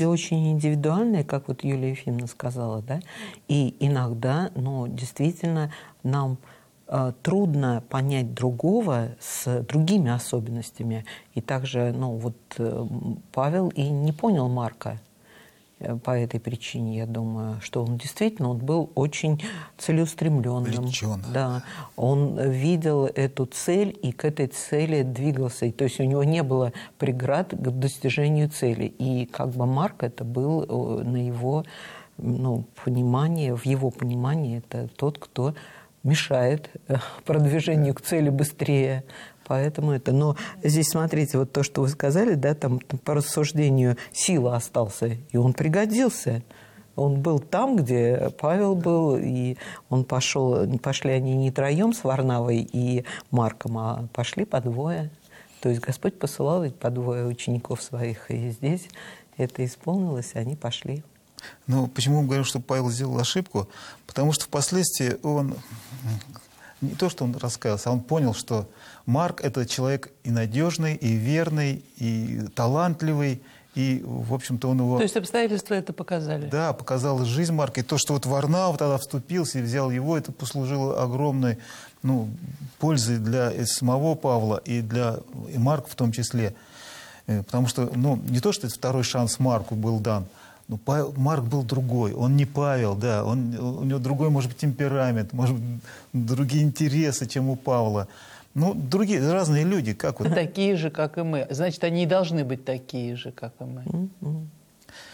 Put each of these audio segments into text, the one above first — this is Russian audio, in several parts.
люди очень индивидуальные, как вот Юлия Ефимовна сказала, да, и иногда, ну, действительно, нам трудно понять другого с другими особенностями. И также, ну, вот Павел и не понял Марка по этой причине, я думаю, что он действительно он был очень целеустремленным. Да, он видел эту цель и к этой цели двигался. То есть у него не было преград к достижению цели. И как бы Марк это был на его понимании, в его понимании это тот, кто мешает продвижению к цели быстрее. Поэтому это... Но здесь, смотрите, вот то, что вы сказали, да, там по рассуждению Сила остался, и он пригодился. Он был там, где Павел был, и он пошел... Пошли они не троем с Варнавой и Марком, а пошли по двое. То есть Господь посылал ведь по двое учеников своих, и здесь это исполнилось, и они пошли. Ну, почему мы говорим, что Павел сделал ошибку? Потому что впоследствии он... Не то, что он раскаялся, а он понял, что Марк – это человек и надежный, и верный, и талантливый, и, в общем-то, он его... То есть обстоятельства это показали? Да, показала жизнь Марка. И то, что вот Варнава тогда вступился и взял его, это послужило огромной пользой для самого Павла и Марка в том числе. Потому что, не то, что это второй шанс Марку был дан, но Марк был другой, он не Павел, да, у него другой, может быть, темперамент, может быть, другие интересы, чем у Павла. Другие, разные люди, как вот... Такие же, как и мы. Значит, они и должны быть такие же, как и мы.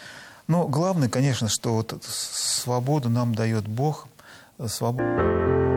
Но главное, конечно, что вот свободу нам дает Бог. Свободу.